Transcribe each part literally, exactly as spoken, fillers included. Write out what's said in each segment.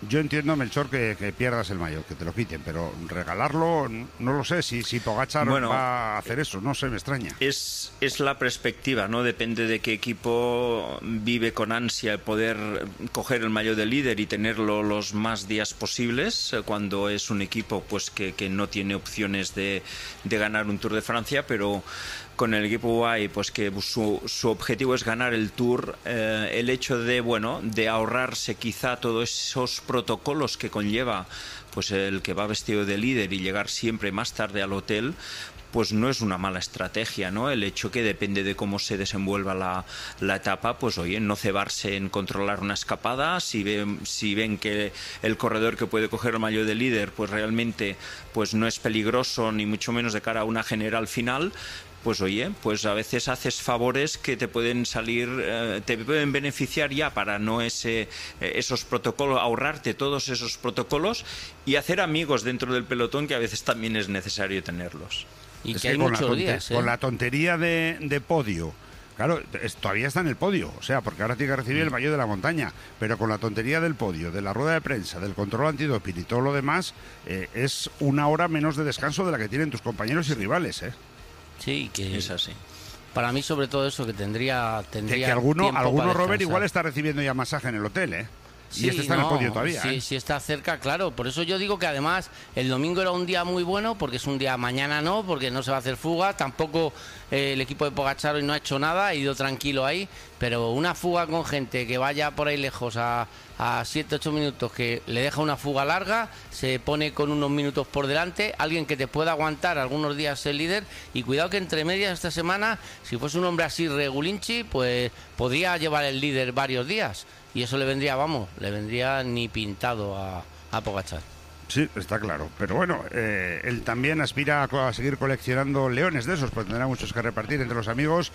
Yo entiendo, Melchor, que, que pierdas el maillot, que te lo quiten, pero regalarlo, no lo sé, si, si Pogačar bueno, va a hacer eso, no sé, me extraña. Es, es la perspectiva, ¿no? Depende de qué equipo vive con ansia el poder coger el maillot de líder y tenerlo los más días posibles, cuando es un equipo pues que, que no tiene opciones de, de ganar un Tour de Francia, pero con el equipo U A E, pues que su, su objetivo es ganar el Tour, eh, el hecho de, bueno, de ahorrarse quizá todos esos protocolos que conlleva pues el que va vestido de líder y llegar siempre más tarde al hotel, pues no es una mala estrategia, ¿no? El hecho que depende de cómo se desenvuelva la, la etapa, pues oye, no cebarse en controlar una escapada, si ven, si ven que el corredor que puede coger el maillot de líder, pues realmente pues no es peligroso, ni mucho menos de cara a una general final, pues oye, pues a veces haces favores que te pueden salir, eh, te pueden beneficiar ya para no ese, eh, esos protocolos, ahorrarte todos esos protocolos y hacer amigos dentro del pelotón, que a veces también es necesario tenerlos. Y es que que hay con muchos la días, ¿eh? Con la tontería de, de podio. Claro, es, todavía está en el podio, o sea, porque ahora tiene que recibir el maillot de la montaña, pero con la tontería del podio, de la rueda de prensa, del control antidoping y todo lo demás, eh, es una hora menos de descanso de la que tienen tus compañeros y rivales, ¿eh? Sí, que es así. Para mí, sobre todo eso, que tendría, tendría que, que alguno, alguno Robert, descansar. igual está recibiendo ya masaje en el hotel, ¿eh? Sí, y este está no, en el podio todavía. Sí, ¿eh? sí está cerca, claro. Por eso yo digo que además el domingo era un día muy bueno, porque es un día, mañana no, porque no se va a hacer fuga. Tampoco eh, el equipo de Pogačar hoy no ha hecho nada, ha ido tranquilo ahí. Pero una fuga con gente que vaya por ahí lejos a a siete ocho minutos, que le deja una fuga larga, se pone con unos minutos por delante, alguien que te pueda aguantar algunos días el líder, y cuidado que entre medias esta semana, si fuese un hombre así regulinchi, pues podría llevar el líder varios días, y eso le vendría, vamos, le vendría ni pintado a, a Pogačar. Sí, está claro. Pero bueno, eh, él también aspira a, a seguir coleccionando leones de esos, pues tendrá muchos que repartir entre los amigos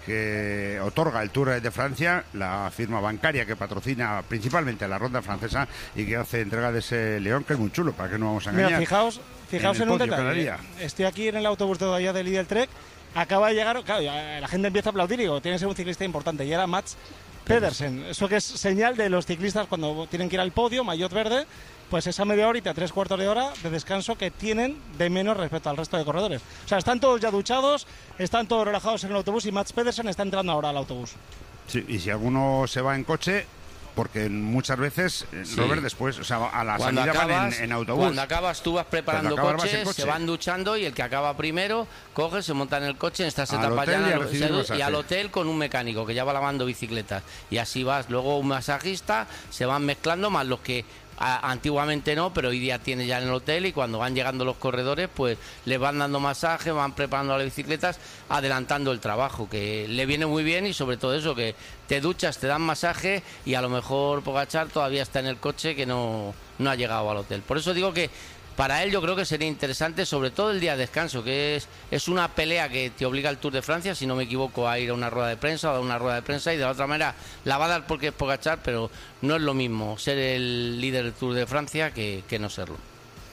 que otorga el Tour de Francia, la firma bancaria que patrocina principalmente la ronda francesa y que hace entrega de ese león, que es muy chulo, para que no vamos a engañar. Mira, fijaos, fijaos en, en un detalle. Estoy aquí en el autobús todavía de Lidl Trek, acaba de llegar, claro, la gente empieza a aplaudir y digo, tiene que ser un ciclista importante, y era Mats Pedersen. Eso que es señal de los ciclistas cuando tienen que ir al podio, maillot verde, pues esa media horita, tres cuartos de hora de descanso que tienen de menos respecto al resto de corredores. O sea, están todos ya duchados, están todos relajados en el autobús y Mats Pedersen está entrando ahora al autobús. Sí, y si alguno se va en coche, porque muchas veces, sí. Robert, después, o sea, a la cuando salida acabas, van en, en autobús. Cuando acabas tú vas preparando acabas, coches, coche. se van duchando y el que acaba primero coge, se monta en el coche en estas etapas ya, y, y al hotel con un mecánico que ya va lavando bicicletas. Y así vas, luego un masajista, se van mezclando más los que a, antiguamente no, pero hoy día tiene ya en el hotel, y cuando van llegando los corredores pues les van dando masaje, van preparando las bicicletas, adelantando el trabajo, que le viene muy bien, y sobre todo eso, que te duchas, te dan masaje, y a lo mejor Pogačar todavía está en el coche que no, no ha llegado al hotel. Por eso digo que para él yo creo que sería interesante, sobre todo el día de descanso, que es, es una pelea que te obliga al Tour de Francia, si no me equivoco, a ir a una rueda de prensa o a dar una rueda de prensa, y de la otra manera la va a dar porque es Pogačar, pero no es lo mismo ser el líder del Tour de Francia que, que no serlo.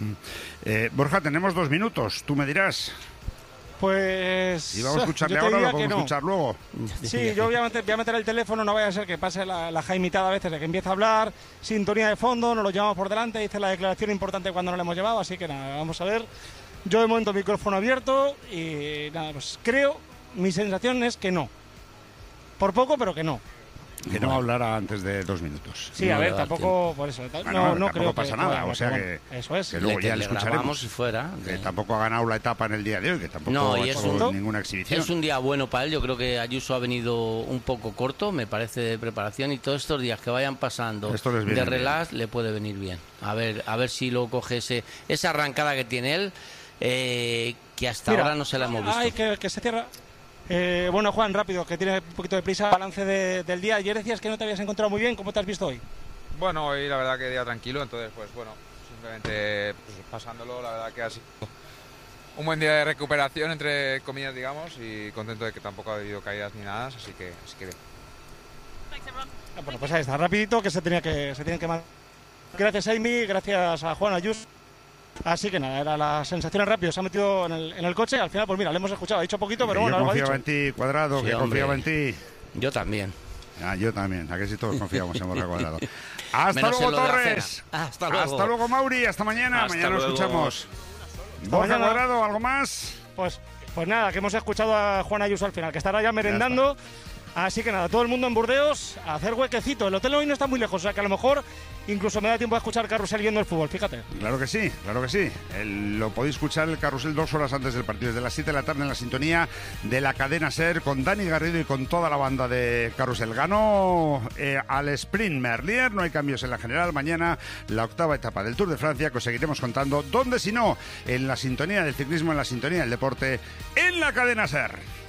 Eh, Borja, tenemos dos minutos, tú me dirás. Pues... ¿Y vamos a escucharle ahora o lo podemos no. escuchar luego? Sí, yo voy a, meter, voy a meter el teléfono, no vaya a ser que pase la, la jaimitada a veces de que empieza a hablar, sintonía de fondo, nos lo llevamos por delante, dice la declaración importante cuando no lo hemos llevado, así que nada, vamos a ver. Yo de momento micrófono abierto y nada, pues creo, mi sensación es que no. Por poco, pero que no. Que no hablara antes de dos minutos. Sí, no a ver, tampoco tiempo. por eso. No, bueno, no tampoco creo pasa que, nada, bueno, o sea bueno, que, eso es. que luego le, ya le le escucharemos. si fuera, que que... tampoco ha ganado la etapa en el día de hoy, que tampoco no, ha y hecho es un, ninguna exhibición. Es un día bueno para él, yo creo que Ayuso ha venido un poco corto, me parece, de preparación, y todos estos días que vayan pasando de relax bien. Le puede venir bien. A ver, a ver si lo coge ese, esa arrancada que tiene él, eh, que hasta Mira, ahora no se la hemos visto. Ay, que, que se cierra. Eh, bueno, Juan, rápido, que tiene un poquito de prisa, balance de, del día. Ayer decías que no te habías encontrado muy bien, ¿cómo te has visto hoy? Bueno, hoy la verdad que día tranquilo, entonces pues bueno, simplemente pues, pasándolo, la verdad que ha sido un buen día de recuperación, entre comillas, digamos, y contento de que tampoco ha habido caídas ni nada, así que, así que bien. Bueno, pues ahí está, rapidito, que se tenía que se tienen que mandar. Gracias, Amy, gracias a Juan Ayuso. Así que nada, era la sensación rápido, se ha metido en el, en el coche, al final pues mira, le hemos esconfiado, ha dicho poquito, pero que bueno, yo algo ha dicho. confiaba en ti, Cuadrado, sí, que hombre, confiaba en ti. Yo también. Ah, yo también, a que si todos confiamos en Borja Cuadrado. Hasta Menos luego, Torres. Hasta luego. Hasta luego, Mauri. Hasta mañana. Hasta mañana luego. Nos escuchamos. Hasta Borja mañana. Cuadrado, ¿algo más? Pues, pues nada, que hemos escuchado a Juan Ayuso al final, que estará ya merendando. Así que nada, todo el mundo en Burdeos a hacer huequecito. El hotel hoy no está muy lejos, o sea que a lo mejor incluso me da tiempo a escuchar Carrusel viendo el fútbol, fíjate. Claro que sí, claro que sí. El, lo podéis escuchar el Carrusel dos horas antes del partido, desde las siete de la tarde en la sintonía de la cadena SER, con Dani Garrido y con toda la banda de Carrusel. Ganó eh, al sprint Merlier, no hay cambios en la general. Mañana la octava etapa del Tour de Francia, que os seguiremos contando. ¿Dónde si no? En la sintonía del ciclismo, en la sintonía del deporte, en la cadena SER.